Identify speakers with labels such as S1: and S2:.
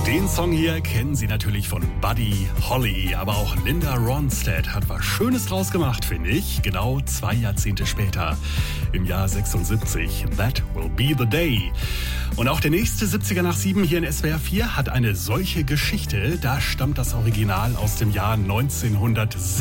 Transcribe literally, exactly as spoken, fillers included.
S1: Den Song hier kennen Sie natürlich von Buddy Holly, aber auch Linda Ronstadt hat was Schönes draus gemacht, finde ich. Genau zwei Jahrzehnte später, im Jahr sechsundsiebzig, That Will Be the Day. Und auch der nächste siebziger nach sieben hier in S W R vier hat eine solche Geschichte. Da stammt das Original aus dem Jahr neunzehnhundertsechzig.